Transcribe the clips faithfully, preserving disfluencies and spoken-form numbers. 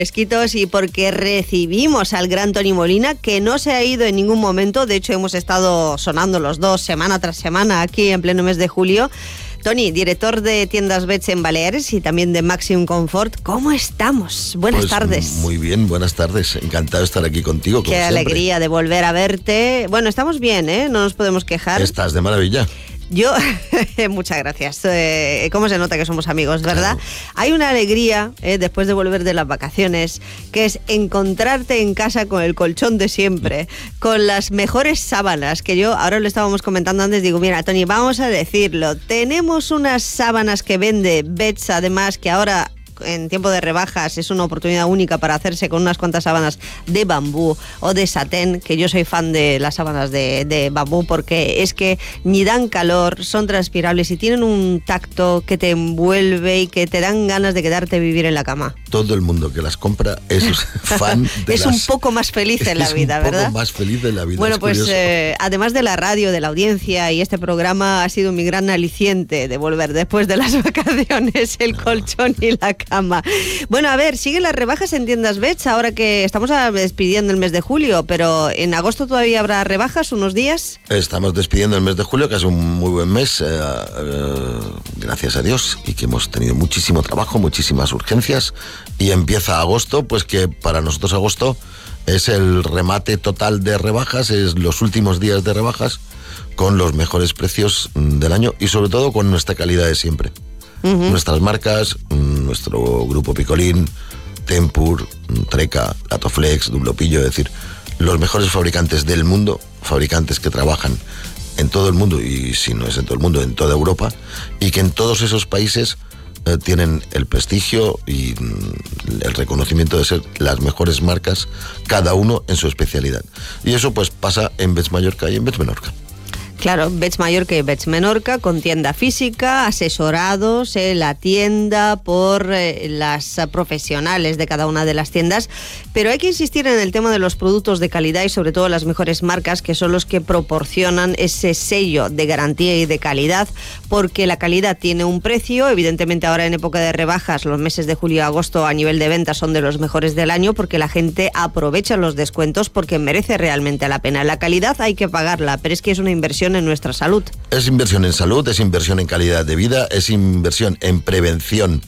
Esquitos, y porque recibimos al gran Toni Molina, que no se ha ido en ningún momento. De hecho, hemos estado sonando los dos semana tras semana aquí en pleno mes de julio. Toni, director de tiendas Bets en Baleares y también de Maximum Comfort. ¿Cómo estamos? Buenas pues, tardes. Muy bien, buenas tardes. Encantado de estar aquí contigo. Qué alegría de volver a verte. Bueno, estamos bien, ¿eh? No nos podemos quejar. Estás de maravilla. Yo, muchas gracias. Eh, ¿Cómo se nota que somos amigos, verdad? Claro. Hay una alegría, eh, después de volver de las vacaciones, que es encontrarte en casa con el colchón de siempre, con las mejores sábanas, que yo, ahora lo estábamos comentando antes, digo, mira, Toni, vamos a decirlo, tenemos unas sábanas que vende Bets, además, que ahora en tiempo de rebajas es una oportunidad única para hacerse con unas cuantas sábanas de bambú o de satén, que yo soy fan de las sábanas de, de bambú porque es que ni dan calor, son transpirables y tienen un tacto que te envuelve y que te dan ganas de quedarte a vivir en la cama. Todo el mundo que las compra es fan de es las... un poco más feliz en la vida, ¿verdad? Es un poco más feliz de la vida. Bueno, pues eh, además de la radio, de la audiencia y este programa ha sido mi gran aliciente de volver después de las vacaciones, el no. colchón y la cama. Bueno, a ver, siguen las rebajas en tiendas Bets ahora que estamos despidiendo el mes de julio, pero en agosto todavía habrá rebajas unos días. Estamos despidiendo el mes de julio, que es un muy buen mes, eh, eh, gracias a Dios, y que hemos tenido muchísimo trabajo, muchísimas urgencias, y empieza agosto, pues que para nosotros agosto es el remate total de rebajas, es los últimos días de rebajas con los mejores precios del año y sobre todo con nuestra calidad de siempre. Uh-huh. Nuestras marcas, nuestro grupo Picolín, Tempur, Treca, Latoflex, Dunlopillo, es decir, los mejores fabricantes del mundo, fabricantes que trabajan en todo el mundo, y si no es en todo el mundo, en toda Europa, y que en todos esos países eh, tienen el prestigio y mm, el reconocimiento de ser las mejores marcas, cada uno en su especialidad. Y eso pues pasa en Bets Mallorca y en Bets Menorca. Claro, Bets Mallorca y Bets Menorca, con tienda física, asesorados en la tienda por eh, las profesionales de cada una de las tiendas, pero hay que insistir en el tema de los productos de calidad y sobre todo las mejores marcas, que son los que proporcionan ese sello de garantía y de calidad, porque la calidad tiene un precio. Evidentemente ahora en época de rebajas, los meses de julio y agosto a nivel de ventas son de los mejores del año, porque la gente aprovecha los descuentos porque merece realmente la pena. La calidad hay que pagarla, pero es que es una inversión en nuestra salud. Es inversión en salud, es inversión en calidad de vida, es inversión en prevención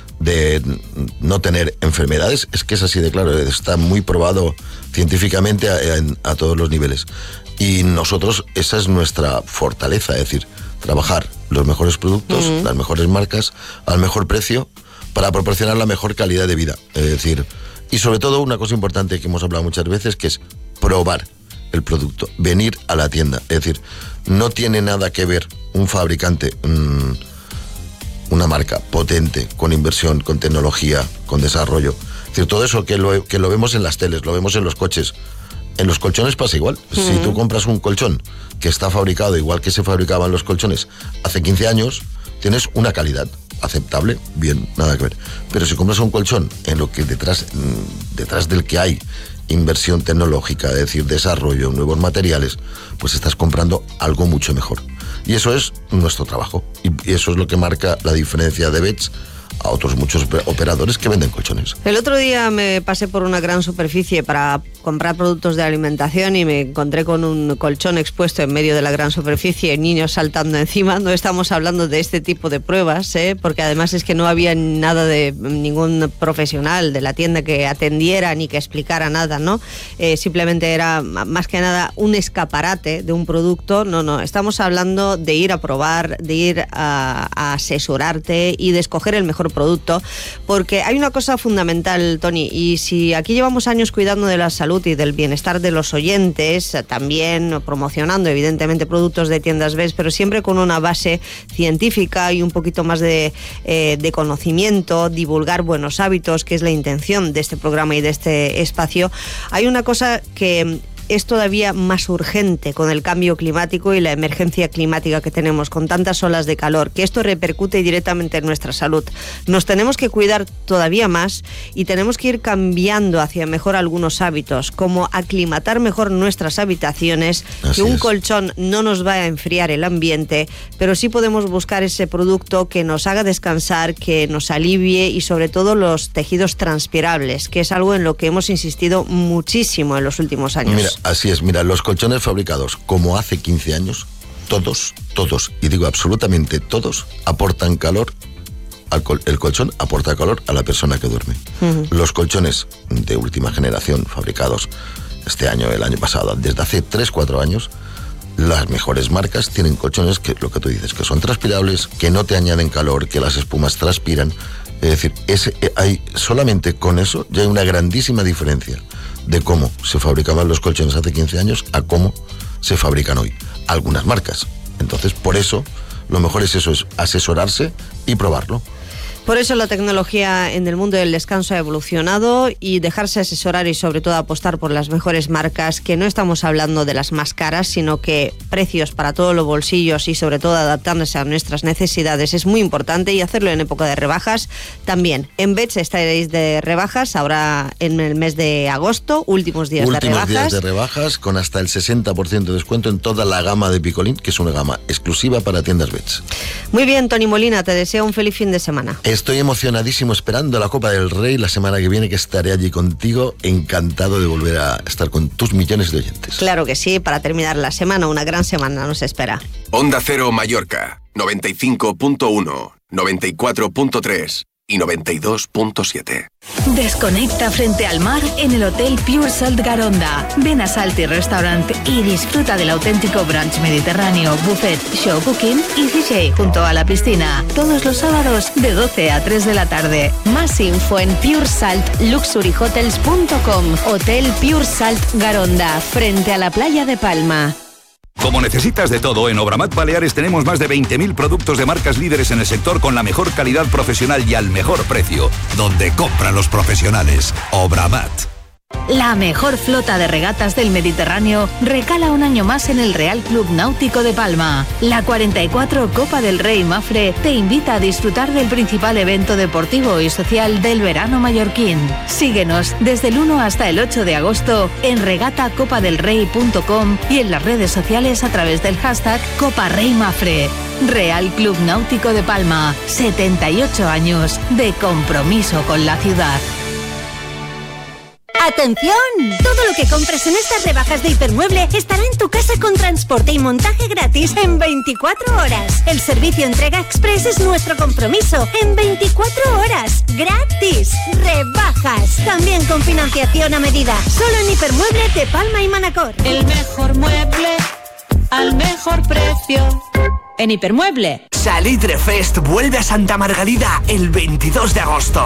de no tener enfermedades. Es que es así de claro, está muy probado científicamente a, a, a todos los niveles. Y nosotros, esa es nuestra fortaleza, es decir, trabajar los mejores productos, uh-huh. las mejores marcas, al mejor precio, para proporcionar la mejor calidad de vida. Es decir, y sobre todo una cosa importante que hemos hablado muchas veces, que es probar el producto, venir a la tienda. Es decir, no tiene nada que ver un fabricante, mmm, una marca potente, con inversión, con tecnología, con desarrollo. Es decir, todo eso que lo, que lo vemos en las teles, lo vemos en los coches. En los colchones pasa igual. Uh-huh. Si tú compras un colchón que está fabricado igual que se fabricaban los colchones hace quince años, tienes una calidad aceptable, bien, nada que ver. Pero si compras un colchón en lo que detrás, detrás del que hay inversión tecnológica, es decir, desarrollo, nuevos materiales, pues estás comprando algo mucho mejor. Y eso es nuestro trabajo. Y eso es lo que marca la diferencia de Bets a otros muchos operadores que venden colchones. El otro día me pasé por una gran superficie para comprar productos de alimentación y me encontré con un colchón expuesto en medio de la gran superficie, niños saltando encima. No estamos hablando de este tipo de pruebas, ¿eh? Porque además es que no había nada de ningún profesional de la tienda que atendiera ni que explicara nada, ¿no? Eh, simplemente era más que nada un escaparate de un producto. No, no, estamos hablando de ir a probar, de ir a, a asesorarte y de escoger el mejor producto, porque hay una cosa fundamental, Toni, y si aquí llevamos años cuidando de la salud y del bienestar de los oyentes, también promocionando evidentemente productos de tiendas Bets, pero siempre con una base científica y un poquito más de, eh, de conocimiento, divulgar buenos hábitos, que es la intención de este programa y de este espacio, hay una cosa que es todavía más urgente con el cambio climático y la emergencia climática que tenemos, con tantas olas de calor, que esto repercute directamente en nuestra salud. Nos tenemos que cuidar todavía más y tenemos que ir cambiando hacia mejor algunos hábitos, como aclimatar mejor nuestras habitaciones, Así que un es. colchón no nos va a enfriar el ambiente, pero sí podemos buscar ese producto que nos haga descansar, que nos alivie, y sobre todo los tejidos transpirables, que es algo en lo que hemos insistido muchísimo en los últimos años. Mira, así es, mira, los colchones fabricados como hace quince años, todos, todos, y digo absolutamente todos, aportan calor, al col- el colchón aporta calor a la persona que duerme. Uh-huh. Los colchones de última generación fabricados este año, el año pasado, desde hace tres cuatro años, las mejores marcas tienen colchones que, lo que tú dices, que son transpirables, que no te añaden calor, que las espumas transpiran. Es decir, ese, hay, solamente con eso ya hay una grandísima diferencia de cómo se fabricaban los colchones hace quince años a cómo se fabrican hoy. Algunas marcas. Entonces, por eso, lo mejor es eso, es asesorarse y probarlo. Por eso la tecnología en el mundo del descanso ha evolucionado, y dejarse asesorar y sobre todo apostar por las mejores marcas, que no estamos hablando de las más caras, sino que precios para todos los bolsillos y sobre todo adaptándose a nuestras necesidades es muy importante, y hacerlo en época de rebajas también. En Bech estaréis de rebajas ahora en el mes de agosto, últimos días últimos de rebajas. Últimos días de rebajas con hasta el sesenta por ciento de descuento en toda la gama de Picolín, que es una gama exclusiva para tiendas Bech. Muy bien, Tony Molina, te deseo un feliz fin de semana. Estoy emocionadísimo esperando la Copa del Rey la semana que viene, que estaré allí contigo, encantado de volver a estar con tus millones de oyentes. Claro que sí, para terminar la semana, una gran semana nos espera. Onda Cero Mallorca, noventa y cinco punto uno, noventa y cuatro punto tres y noventa y dos punto siete. Desconecta frente al mar en el Hotel Pure Salt Garonda. Ven a Salty Restaurant y disfruta del auténtico brunch mediterráneo, buffet, show cooking y D J junto a la piscina. Todos los sábados de doce a tres de la tarde. Más info en pure salt luxury hotels punto com. Hotel Pure Salt Garonda, frente a la playa de Palma. Como necesitas de todo, en Obramat Baleares tenemos más de veinte mil productos de marcas líderes en el sector con la mejor calidad profesional y al mejor precio. Donde compran los profesionales. Obramat. La mejor flota de regatas del Mediterráneo recala un año más en el Real Club Náutico de Palma. La cuarenta y cuatro Copa del Rey Mafre te invita a disfrutar del principal evento deportivo y social del verano mallorquín. Síguenos desde el uno hasta el ocho de agosto en regata copa del rey punto com y en las redes sociales a través del hashtag Copa Rey Mafre. Real Club Náutico de Palma, setenta y ocho años de compromiso con la ciudad. ¡Atención! Todo lo que compres en estas rebajas de Hipermueble estará en tu casa con transporte y montaje gratis en veinticuatro horas. El servicio entrega express es nuestro compromiso. En veinticuatro horas. ¡Gratis! ¡Rebajas! También con financiación a medida. Solo en Hipermueble de Palma y Manacor. El mejor mueble al mejor precio. En Hipermueble. Salitre Fest vuelve a Santa Margalida el veintidós de agosto.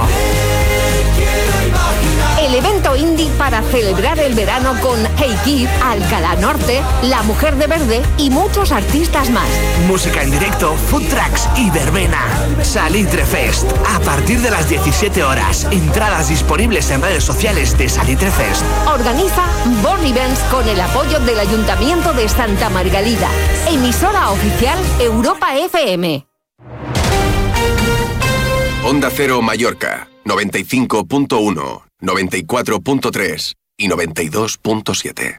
El evento indie para celebrar el verano con Hey Kid, Alcalá Norte, La Mujer de Verde y muchos artistas más. Música en directo, food trucks y verbena. Salitre Fest, a partir de las diecisiete horas. Entradas disponibles en redes sociales de Salitre Fest. Organiza Born Events con el apoyo del Ayuntamiento de Santa Margalida. Emisora oficial Europa F M. Onda Cero Mallorca, noventa y cinco punto uno, noventa y cuatro punto tres y noventa y dos punto siete.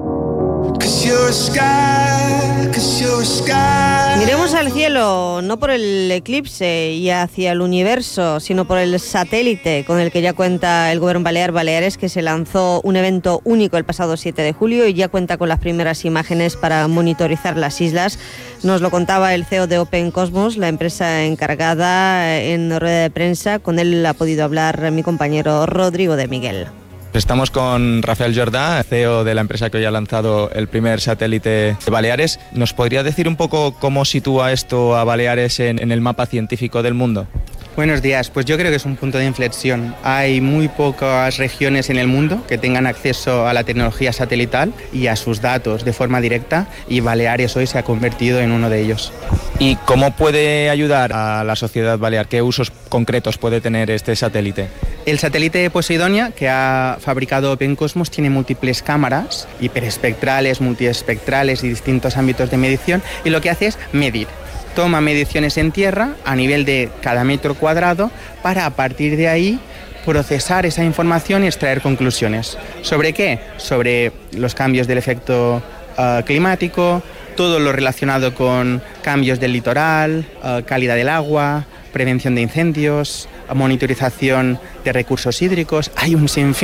Miremos al cielo, no por el eclipse y hacia el universo, sino por el satélite con el que ya cuenta el Gobierno Balear Baleares, que se lanzó un evento único el pasado siete de julio y ya cuenta con las primeras imágenes para monitorizar las islas. Nos lo contaba el C E O de Open Cosmos, la empresa encargada, en rueda de prensa. Con él ha podido hablar mi compañero Rodrigo de Miguel. Estamos con Rafael Jordà, C E O de la empresa que hoy ha lanzado el primer satélite de Baleares. ¿Nos podría decir un poco cómo sitúa esto a Baleares en, en el mapa científico del mundo? Buenos días, pues yo creo que es un punto de inflexión. Hay muy pocas regiones en el mundo que tengan acceso a la tecnología satelital y a sus datos de forma directa, y Baleares hoy se ha convertido en uno de ellos. ¿Y cómo puede ayudar a la sociedad balear? ¿Qué usos concretos puede tener este satélite? El satélite Poseidonia, que ha fabricado Open Cosmos, tiene múltiples cámaras hiperespectrales, multiespectrales y distintos ámbitos de medición, y lo que hace es medir. Toma mediciones en tierra a nivel de cada metro cuadrado para, a partir de ahí, procesar esa información y extraer conclusiones. ¿Sobre qué? Sobre los cambios del efecto uh, climático, todo lo relacionado con cambios del litoral, uh, calidad del agua, prevención de incendios, monitorización de recursos hídricos. Hay un sinfín